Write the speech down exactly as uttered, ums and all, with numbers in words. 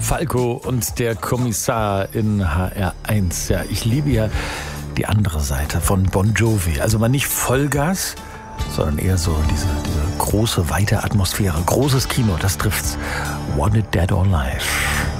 Falco und der Kommissar in H R eins. Ja, ich liebe ja die andere Seite von Bon Jovi. Also mal nicht Vollgas, sondern eher so diese, diese große, weite Atmosphäre. Großes Kino, das trifft's. Wanted Dead or Alive.